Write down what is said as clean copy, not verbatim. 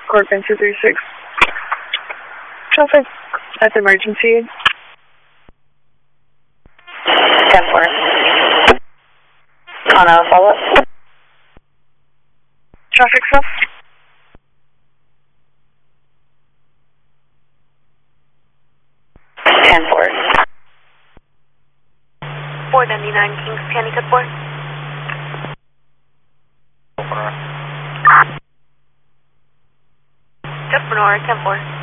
Corcoran 236. Traffic, that's emergency. 10-4. On a follow-up. Traffic stop. Ten four. 499 Kings County, Code 4. Just Bernard, 10-4.